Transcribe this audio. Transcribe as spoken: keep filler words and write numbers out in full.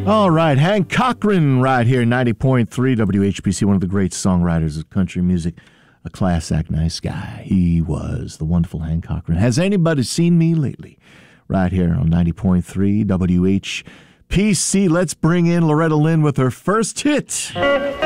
All right, Hank Cochran right here, ninety point three W H B C, one of the great songwriters of country music, a class act nice guy. He was the wonderful Hank Cochran. Has anybody seen me lately? Right here on ninety point three W H B C. Let's bring in Loretta Lynn with her first hit.